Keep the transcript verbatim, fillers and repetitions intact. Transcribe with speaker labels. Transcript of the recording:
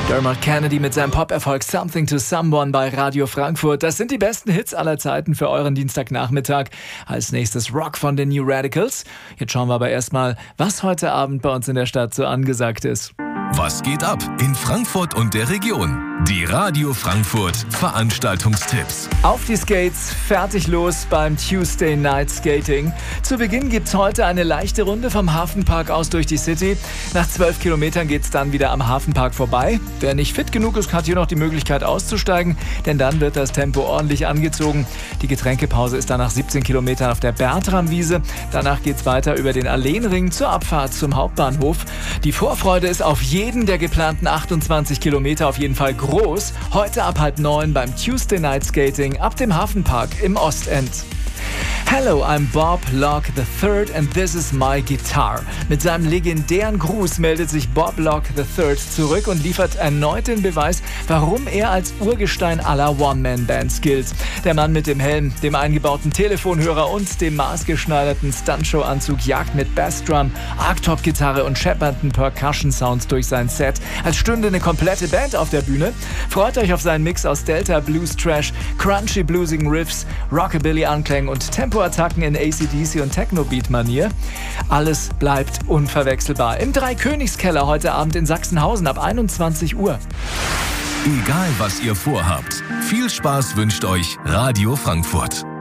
Speaker 1: Dermot Kennedy mit seinem Pop-Erfolg Something to Someone bei Radio Frankfurt. Das sind die besten Hits aller Zeiten für euren Dienstagnachmittag. Als nächstes Rock von den New Radicals. Jetzt schauen wir aber erstmal, was heute Abend bei uns in der Stadt so angesagt ist.
Speaker 2: Was geht ab in Frankfurt und der Region? Die Radio Frankfurt Veranstaltungstipps.
Speaker 1: Auf die Skates, fertig los beim Tuesday Night Skating. Zu Beginn gibt's heute eine leichte Runde vom Hafenpark aus durch die City. Nach zwölf Kilometern geht's dann wieder am Hafenpark vorbei. Wer nicht fit genug ist, hat hier noch die Möglichkeit auszusteigen, denn dann wird das Tempo ordentlich angezogen. Die Getränkepause ist dann nach siebzehn Kilometern auf der Bertramwiese. Danach geht's weiter über den Alleenring zur Abfahrt zum Hauptbahnhof. Die Vorfreude ist auf jeden der geplanten achtundzwanzig Kilometer auf jeden Fall groß. Heute ab halb neun beim Tuesday Night Skating ab dem Hafenpark im Ostend. Hello, I'm Bob Locke the Third and this is my guitar. Mit seinem legendären Gruß meldet sich Bob Locke the Third zurück und liefert erneut den Beweis, warum er als Urgestein aller One-Man-Bands gilt. Der Mann mit dem Helm, dem eingebauten Telefonhörer und dem maßgeschneiderten Stuntshow-Anzug jagt mit Bassdrum, Archtop-Gitarre und scheppernden Percussion-Sounds durch sein Set. Als stünde eine komplette Band auf der Bühne. Freut euch auf seinen Mix aus Delta Blues Trash, crunchy bluesigen Riffs, Rockabilly-Anklängen und Tempoattacken in A C D C und Techno-Beat-Manier. Alles bleibt unverwechselbar. Im Dreikönigskeller heute Abend in Sachsenhausen ab einundzwanzig Uhr.
Speaker 2: Egal was ihr vorhabt, viel Spaß wünscht euch Radio Frankfurt.